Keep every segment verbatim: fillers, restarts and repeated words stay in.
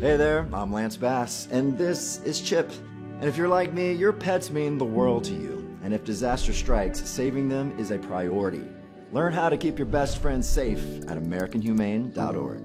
Hey there, I'm Lance Bass, and this is Chip. And if you're like me, your pets mean the world to you. And if disaster strikes, saving them is a priority. Learn how to keep your best friends safe at American Humane dot org.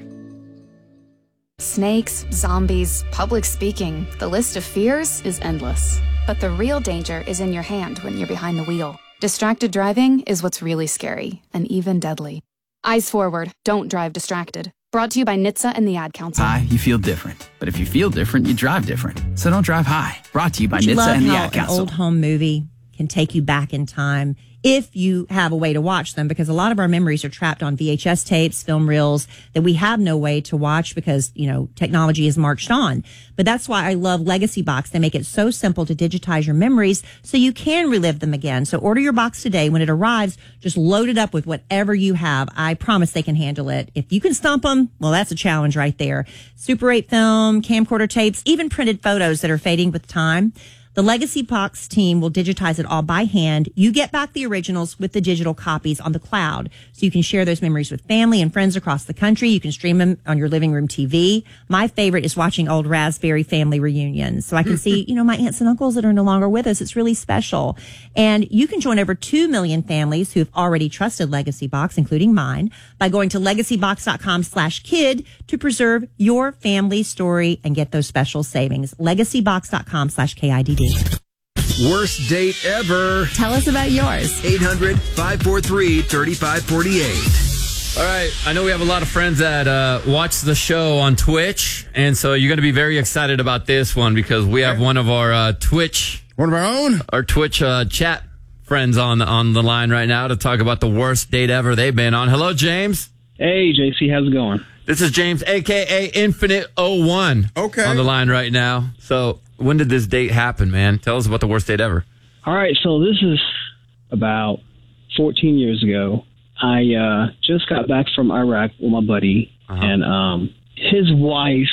Snakes, zombies, public speaking, the list of fears is endless. But the real danger is in your hand when you're behind the wheel. Distracted driving is what's really scary and even deadly. Eyes forward, don't drive distracted. Brought to you by N H T S A and the Ad Council. High, you feel different. But if you feel different, you drive different. So don't drive high. Brought to you by N H T S A and the Ad Council. An old home movie can take you back in time if you have a way to watch them, because a lot of our memories are trapped on V H S tapes, film reels that we have no way to watch because, you know, technology has marched on. But that's why I love Legacy Box. They make it so simple to digitize your memories so you can relive them again. So order your box today. When it arrives, just load it up with whatever you have. I promise they can handle it. If you can stump them, well, that's a challenge right there. Super eight film, camcorder tapes, even printed photos that are fading with time. The Legacy Box team will digitize it all by hand. You get back the originals with the digital copies on the cloud, so you can share those memories with family and friends across the country. You can stream them on your living room T V. My favorite is watching old Raspberry family reunions, so I can see, you know, my aunts and uncles that are no longer with us. It's really special. And you can join over two million families who have already trusted Legacy Box, including mine, by going to legacybox.com slash kid to preserve your family story and get those special savings. legacybox.com slash K I D D. Worst date ever. Tell us about yours. eight hundred, five four three, three five four eight. All right. I know we have a lot of friends that uh, watch the show on Twitch. And so you're going to be very excited about this one because we have one of our uh, Twitch. One of our own? Our Twitch uh, chat friends on the, on the line right now to talk about the worst date ever they've been on. Hello, James. Hey, J C. How's it going? This is James, a k a. Infinite oh one. Okay. On the line right now. So when did this date happen, man? Tell us about the worst date ever. All right, so this is about fourteen years ago. I uh, just got back from Iraq with my buddy, uh-huh. and um, his wife,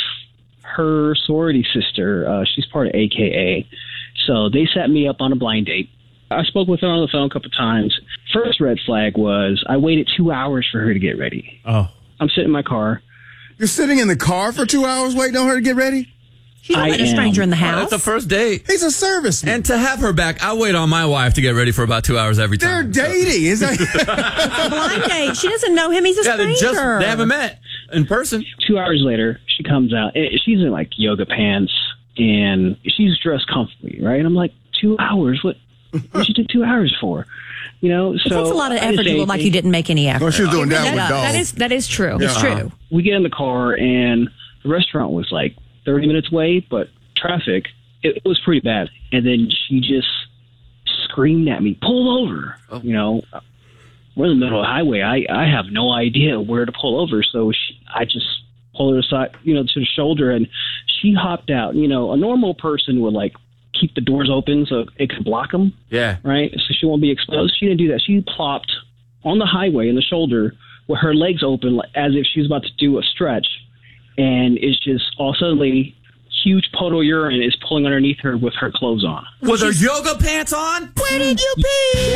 her sorority sister, uh, she's part of A K A. So they set me up on a blind date. I spoke with her on the phone a couple of times. First red flag was I waited two hours for her to get ready. Oh. I'm sitting in my car. You're sitting in the car for two hours waiting on her to get ready? She don't let a stranger in the house. Oh, that's the first date. He's a serviceman. And to have her back, I wait on my wife to get ready for about two hours every They're time. dating. Is that? It's a blind date. She doesn't know him. He's a Yeah, they, stranger. just, they haven't met in person. Two hours later, she comes out. Eh, She's in like yoga pants and she's dressed comfortably, right? And I'm like, two hours? What? What she took two hours for? You know, so it takes a lot of I didn't effort say to look like anything. you didn't make any effort. Well, she was doing that That- with dogs. That is that is true. It's Yeah. true. We get in the car and the restaurant was like thirty minutes away, but traffic, it, it was pretty bad. And then she just screamed at me, pull over. Oh. You know, we're in the middle of the highway. I, I have no idea where to pull over. So she, I just pulled her aside, you know, to the shoulder, and she hopped out. You know, a normal person would like keep the doors open so it could block them. Yeah. Right? So she won't be exposed. She didn't do that. She plopped on the highway in the shoulder with her legs open as if she was about to do a stretch. And it's just all suddenly huge puddle of urine is pulling underneath her with her clothes on. With her yoga pants on? Where did you pee?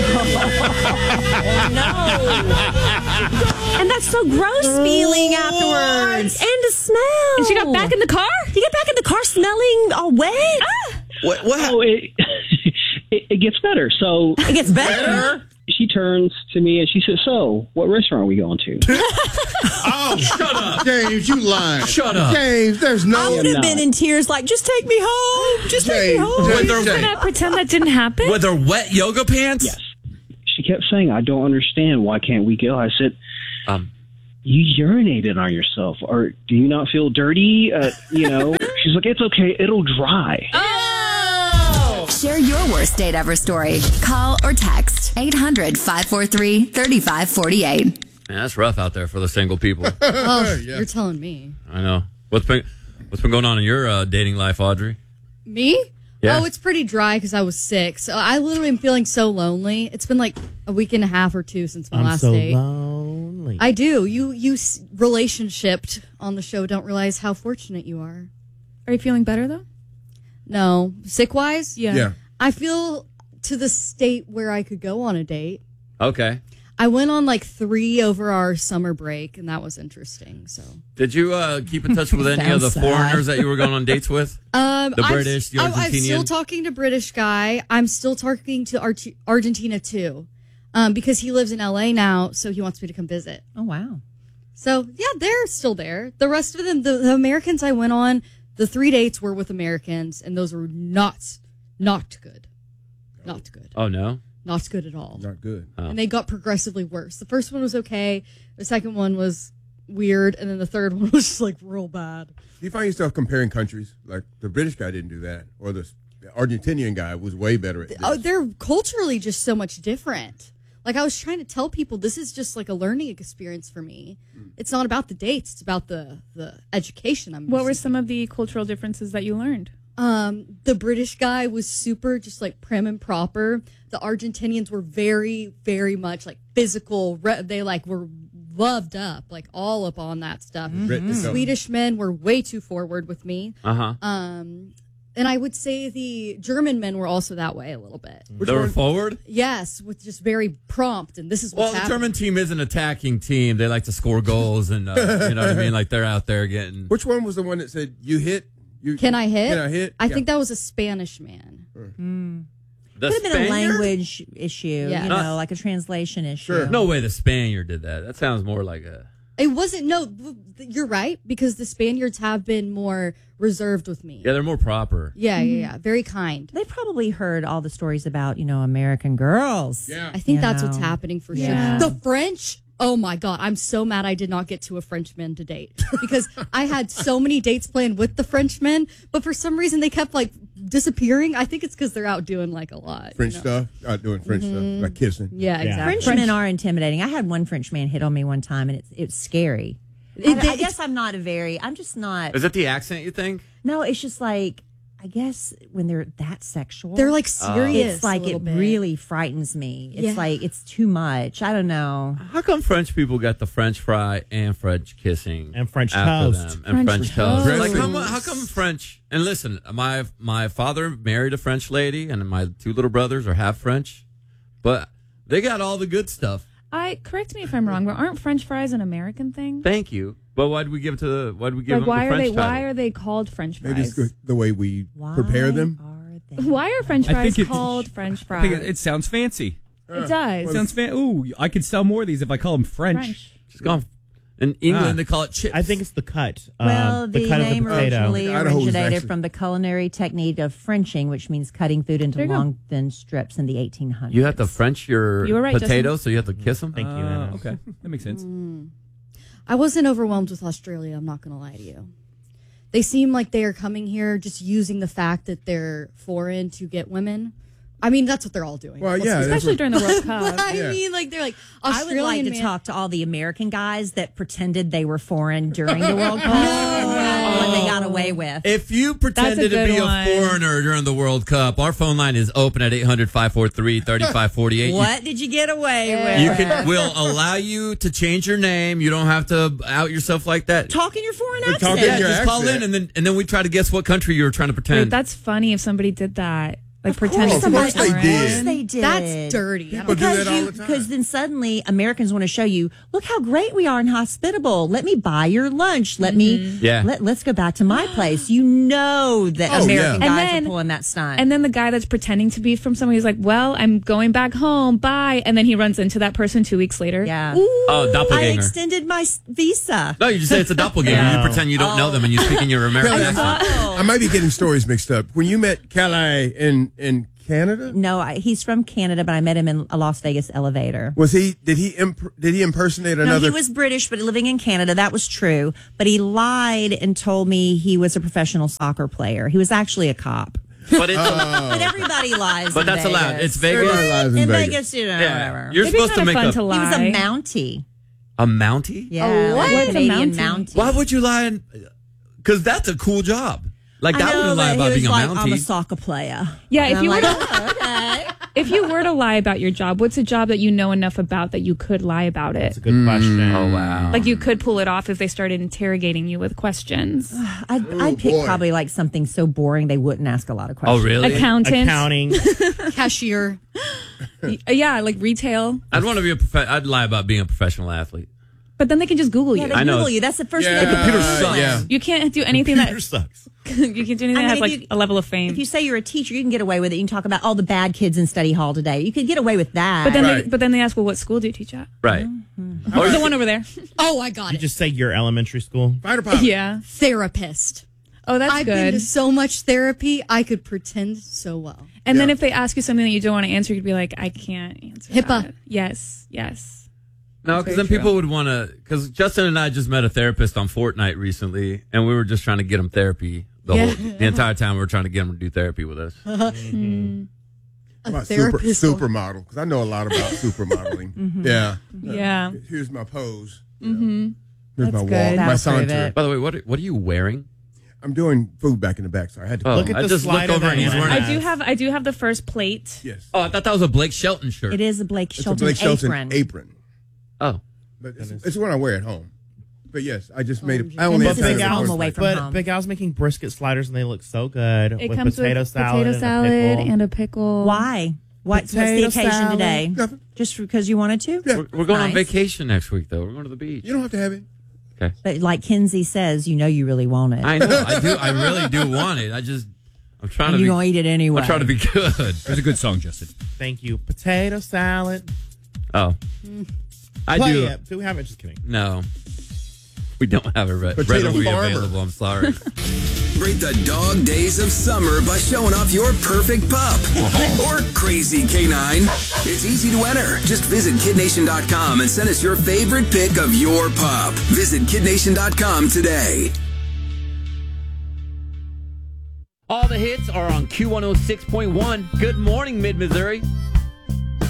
no. And that's so gross feeling afterwards. And the smell. And she got back in the car? You get back in the car smelling all wet? Ah. What? what Oh, it, it, it gets better. So It gets better. she turns to me and she says, so what restaurant are we going to? Oh, shut up. James, you lying. Shut up. James, there's no... I would have no. been in tears like, just take me home. Just take me James, home. James, With her- Can I pretend that didn't happen? With her wet yoga pants? Yes. She kept saying, I don't understand. Why can't we go? I said, Um, you urinated on yourself. Or do you not feel dirty? Uh, you know, she's like, it's okay. It'll dry. Share your worst date ever story. Call or text eight hundred, five four three, three five four eight. Man, that's rough out there for the single people. Oh, you're telling me. I know. What's been What's been going on in your uh, dating life, Audrey? Me? Yeah. Oh, it's pretty dry because I was sick. So I literally am feeling so lonely. It's been like a week and a half or two since my I'm last so date. lonely. I do. You you s- relationshiped on the show don't realize how fortunate you are. Are you feeling better, though? No. Sick wise? Yeah. Yeah. I feel to the state where I could go on a date. Okay. I went on like three over our summer break, and that was interesting. So, did you uh, keep in touch with any of the Sounds sad. foreigners that you were going on dates with? Um, the I'm, British, the I'm- Argentinian. I'm still talking to British guy. I'm still talking to Ar- Argentina too, um, because he lives in L A now, so he wants me to come visit. Oh wow! So yeah, they're still there. The rest of them, the, the Americans I went on, the three dates were with Americans, and those were not, not good, not good, Oh no, not good at all. Not good. Oh. And they got progressively worse. The first one was okay. The second one was weird, and then the third one was just like real bad. Do you find yourself comparing countries? Like the British guy didn't do that, or the, the Argentinian guy was way better at this. Oh, they're culturally just so much different. Like I was trying to tell people, this is just like a learning experience for me. It's not about the dates; it's about the the education. I'm. What were some of the cultural differences that you learned? Um, the British guy was super, just like prim and proper. The Argentinians were very, very much like physical. Re- they like were loved up, like all up on that stuff. Mm-hmm. The Swedish men were way too forward with me. Uh huh. Um, and I would say the German men were also that way a little bit. They were forward. Yes, with just very prompt, and this is Well, what's the happening. German team is an attacking team. They like to score goals, and uh, you know what I mean. Like they're out there getting. Which one was the one that said you hit? You, Can I hit? Can I hit? I Yeah. think that was a Spanish man. The Could have been a Spaniard? language issue, Yeah. you know, Uh, like a translation issue. Sure. No way, the Spaniard did that. That sounds more like a. It wasn't. No, you're right, because the Spaniards have been more reserved with me. Yeah, they're more proper. Yeah, yeah, yeah. Very kind. They probably heard all the stories about, you know, American girls. Yeah. I think You that's know. what's happening for Yeah. sure. The French. Oh my God, I'm so mad I did not get to a Frenchman to date because I had so many dates planned with the Frenchmen, but for some reason they kept like disappearing. I think it's because they're out doing like a lot. French you know? stuff, out doing French stuff, like kissing. Yeah, exactly. Frenchmen are intimidating. I had one French man hit on me one time, and it's it's scary. I, It- I it- guess I'm not a very. I'm just not. Is it the accent you think? No, it's just like I guess when they're that sexual, They're like serious. It's like a it little bit. really frightens me. It's Yeah. like it's too much. I don't know. How come French people got the French fry and French kissing And French after toast. them and French, French toast? toast. Like how, mu- how come French? And listen, my my father married a French lady, and my two little brothers are half French, but they got all the good stuff. I correct me if I'm wrong, but aren't French fries an American thing? Thank you. But why did we give it to the? Why did we give Like them why the are French they title? why are they called French Maybe it's fries? the way we Why prepare them. Are they? Why are French I fries think it- called French I fries? think it, it sounds fancy. It does. It sounds fan. Ooh, I could sell more of these if I call them French. French. Just gone. In England, Ah. they call it chips. I think it's the cut. Well, um, the, the cut name of the potato. originally Idaho was originated actually- from the culinary technique of Frenching, which means cutting food into There you go. long, thin strips in the eighteen hundreds. You have to French your You were right, potatoes, so you have to kiss them. Thank you, Uh, Anna. okay, that makes sense. I wasn't overwhelmed with Australia. I'm not going to lie to you. They seem like they are coming here just using the fact that they're foreign to get women. I mean, that's what they're all doing. Well, Let's yeah, be- that's Especially what- during the World Cup. But I Yeah. mean, like they're like I Australian would like to man- talk to all the American guys that pretended they were foreign during the World Cup and what they got away with. If you pretended to good be one. a foreigner during the World Cup, our phone line is open at eight hundred, five four three, three five four eight. What did you get away with? You, you can. We'll allow you to change your name. You don't have to out yourself like that. talk in your foreign They're accent. talking yeah, your just call accent. in, and then and then we try to guess what country you were trying to pretend. Wait, that's funny if somebody did that. Like Of pretending course to be Of course they foreign. did. Of course they did. That's dirty. I People don't- do Because that all you, the time. because then suddenly Americans want to show you, look how great we are and hospitable. Let me buy your lunch. Let me, Yeah. let, let's go back to my place. You know that Oh, American yeah. And guys then- are pulling that stunt. And then the guy that's pretending to be from somewhere, he's like, well, I'm going back home. Bye. And then he runs into that person two weeks later. yeah. oh, I doppelganger. extended my s- visa. No, you just say it's a doppelganger. No. You pretend you don't know them, and you speak in your American accent. I might be getting stories mixed up. When you met Calais in in Canada, No, I, he's from Canada, but I met him in a Las Vegas elevator. was he? Did he? Imp- did he impersonate No, another? he was British, but living in Canada. That was true. But he lied and told me he was a professional soccer player. He was actually a cop. But it's But everybody lies. but in that's Vegas. allowed. It's Vegas. Everybody lies in In Vegas. Vegas, you know, Yeah. whatever. You're It'd be supposed to kinda make fun up to He was a lie. Mountie. a Mountie. Yeah, A what? like a What's a Canadian Mountie? Mountie. Why would you lie? Because that's a cool job. Like I that know, wouldn't lie but about he was being a like, I'm a Mountie. soccer player. Yeah, And if I'm you were like, to- oh, okay. If you were to lie about your job, what's a job that you know enough about that you could lie about it? That's a good question. Oh wow. Like you could pull it off if they started interrogating you with questions. I'd, I'd pick boy. probably like something so boring they wouldn't ask a lot of questions. Oh really? Accountant. Accounting. cashier. Y- yeah, like retail. I'd want to be a prof- I'd lie about being a professional athlete. But then they can just Google Yeah, you. they I know. Google you. That's the first Yeah, thing. the computer sucks. Yeah. You can't do anything Computer that sucks. you can do anything I mean, that has if like you- a level of fame. If you say you're a teacher, you can get away with it. You can talk about all the bad kids in study hall today. You could get away with that. but then, Right. they, but then they ask, well, what school do you teach at? Right. Or the one over there. Oh, I got You it. just say your elementary school. Fighter pilot. Yeah. Therapist. Oh, that's I've been good. to so much therapy, I could pretend so well. And then Yeah. if they ask you something that you don't want to answer, you'd be like, I can't answer. HIPAA. that. Yes. Yes. No, That's because very then people true. would want to. Because Justin and I just met a therapist on Fortnite recently, and we were just trying to get him therapy the Yeah. whole the entire time. We were trying to get him to do therapy with us. A About super, therapist. supermodel, because I know a lot about supermodeling. Yeah. Yeah. Here's my pose. Mm-hmm. Here's That's my good. walk, my That'll prove saunter. it. By the way, what are, what are you wearing? I'm doing food back in the back, so I had to. Oh, Look at I the just looked slider over and he's that wearing. I Yes. do have I do have the first plate. Yes. Oh, I thought that was a Blake Shelton shirt. it is a Blake It's a Shelton Blake Shelton apron. apron. Oh, But it's, it's what I wear at home. But yes, I just made it. I And only this had is time home for away it. from but home. Big Al's making brisket sliders and they look so good It with comes potato with salad, potato and a salad pickle. and a pickle. Why? What, what's the Potato occasion salad. today? Nothing. Just because you wanted to? Yeah. we're, we're going on Nice. vacation next week, though. We're going to the beach. You don't have to have it. Okay. But like Kinsey says, you know you really want it. I know. I do. I really do want it. I just. I'm trying and to you're be. going to eat it anyway. I'm trying to be good. It's a good song, Justin. Thank you. Potato salad. Oh, I Play do. it. Do we have it? Just kidding. No, we don't have it re- Potato readily farmer. available. I'm sorry. Break the dog days of summer by showing off your perfect pup or crazy canine. It's easy to enter. Just visit kid nation dot com and send us your favorite pic of your pup. Visit kid nation dot com today. All the hits are on Q one oh six point one. Good morning, Mid-Missouri.